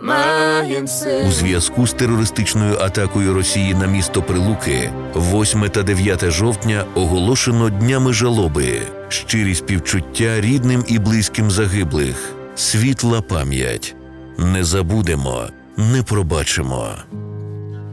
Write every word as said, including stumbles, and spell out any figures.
маєм силу. У зв'язку з терористичною атакою Росії на місто Прилуки восьме та дев'яте жовтня оголошено днями жалоби. Щирі співчуття рідним і близьким загиблих. Світла пам'ять. Не забудемо, не пробачимо.